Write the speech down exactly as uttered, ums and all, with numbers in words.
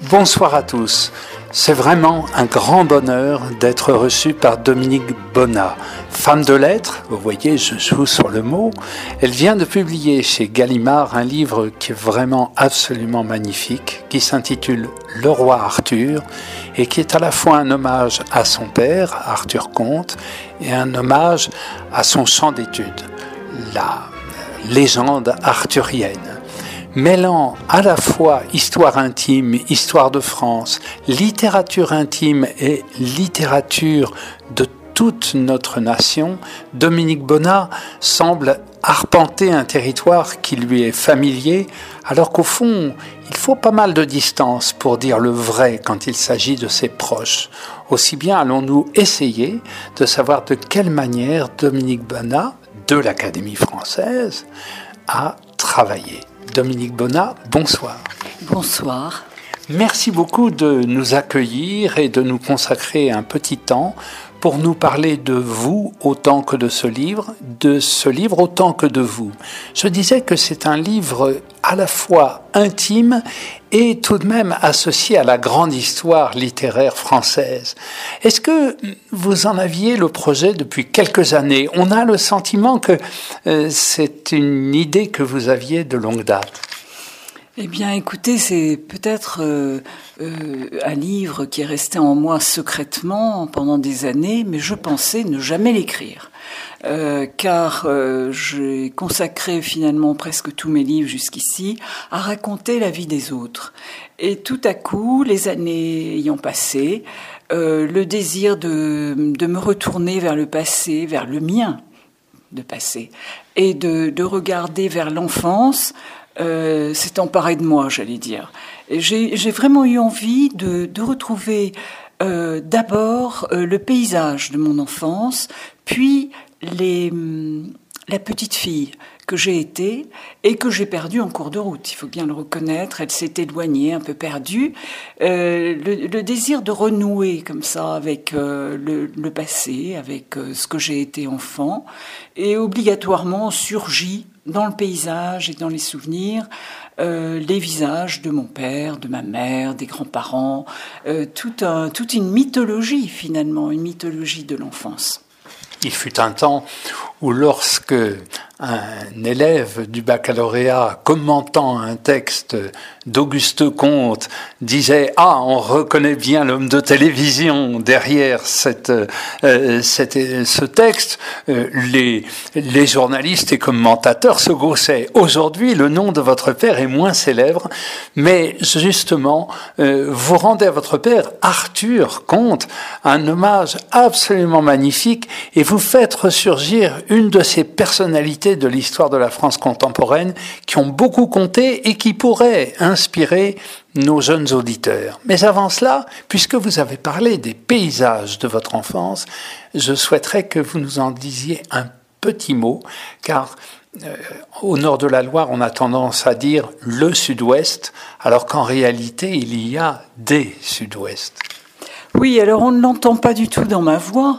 Bonsoir à tous. C'est vraiment un grand bonheur d'être reçu par Dominique Bonnat. Femme de lettres, vous voyez, je joue sur le mot. Elle vient de publier chez Gallimard un livre qui est vraiment absolument magnifique, qui s'intitule Le roi Arthur et qui est à la fois un hommage à son père, Arthur Comte, et un hommage à son champ d'études, la légende arthurienne. Mêlant à la fois histoire intime, histoire de France, littérature intime et littérature de toute notre nation, Dominique Bonnat semble arpenter un territoire qui lui est familier, alors qu'au fond, il faut pas mal de distance pour dire le vrai quand il s'agit de ses proches. Aussi bien allons-nous essayer de savoir de quelle manière Dominique Bonnat, de l'Académie française, a travaillé. Dominique Bonnat, bonsoir. Bonsoir. Merci beaucoup de nous accueillir et de nous consacrer un petit temps pour nous parler de vous autant que de ce livre, de ce livre autant que de vous. Je disais que c'est un livre à la fois intime et tout de même associé à la grande histoire littéraire française. Est-ce que vous en aviez le projet depuis quelques années ? On a le sentiment que euh, c'est une idée que vous aviez de longue date. Eh bien, écoutez, c'est peut-être euh, euh, un livre qui est resté en moi secrètement pendant des années, mais je pensais ne jamais l'écrire. Euh, car euh, j'ai consacré finalement presque tous mes livres jusqu'ici à raconter la vie des autres. Et tout à coup, les années ayant passé, euh, le désir de, de me retourner vers le passé, vers le mien de passé, et de, de regarder vers l'enfance, Euh, s'est emparé de moi, j'allais dire. Et j'ai, j'ai vraiment eu envie de, de retrouver euh, d'abord euh, le paysage de mon enfance, puis les, la petite fille que j'ai été et que j'ai perdue en cours de route. Il faut bien le reconnaître, elle s'est éloignée, un peu perdue. Euh, le, le désir de renouer comme ça avec euh, le, le passé, avec euh, ce que j'ai été enfant, est obligatoirement surgi dans le paysage et dans les souvenirs, euh, les visages de mon père, de ma mère, des grands-parents, euh, tout un, toute une mythologie finalement, une mythologie de l'enfance. Il fut un temps où lorsque un élève du baccalauréat, commentant un texte d'Auguste Comte, disait « Ah, on reconnaît bien l'homme de télévision derrière cette, euh, cette, ce texte euh, », les, les journalistes et commentateurs se gaussaient. Aujourd'hui, le nom de votre père est moins célèbre, mais justement, euh, vous rendez à votre père, Arthur Comte, un hommage absolument magnifique et vous faites ressurgir une de ces personnalités de l'histoire de la France contemporaine qui ont beaucoup compté et qui pourraient inspirer nos jeunes auditeurs. Mais avant cela, puisque vous avez parlé des paysages de votre enfance, je souhaiterais que vous nous en disiez un petit mot, car euh, au nord de la Loire, on a tendance à dire le sud-ouest, alors qu'en réalité, il y a des sud-ouest. Oui, alors on ne l'entend pas du tout dans ma voix,